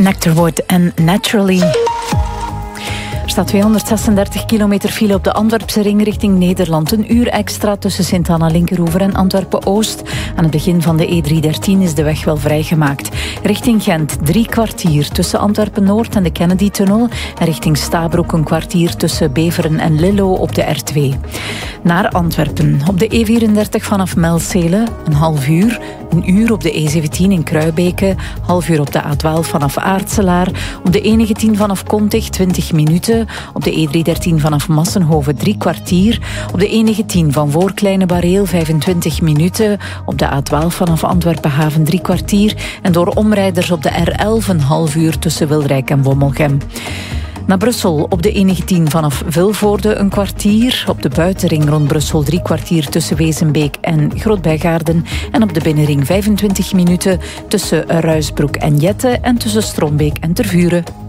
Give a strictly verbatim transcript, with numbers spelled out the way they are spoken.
Nectarwood en Naturally. Er staat tweehonderdzesendertig kilometer file op de Antwerpse ring richting Nederland. Een uur extra tussen Sint-Anna-Linkeroever en Antwerpen-Oost. Aan het begin van de E driehonderddertien is de weg wel vrijgemaakt. Richting Gent drie kwartier tussen Antwerpen-Noord en de Kennedy-tunnel. En richting Stabroek een kwartier tussen Beveren en Lillo op de R twee. Naar Antwerpen. Op de E vierendertig vanaf Melzele een half uur. Een uur op de E zeventien in Kruibeke. Half uur op de A twaalf vanaf Aartselaar. Op de E negentien vanaf Kontig twintig minuten. Op de E driehonderddertien vanaf Massenhoven drie kwartier. Op de E negentien van voor Kleine Bareel vijfentwintig minuten. Op de A twaalf vanaf Antwerpen-Haven drie kwartier. En door omrijders op de R elf een half uur tussen Wilrijk en Wommelgem. Naar Brussel op de E negentien vanaf Vilvoorde een kwartier. Op de buitenring rond Brussel drie kwartier tussen Wezenbeek en Grootbijgaarden. En op de binnenring vijfentwintig minuten tussen Ruisbroek en Jette en tussen Strombeek en Tervuren.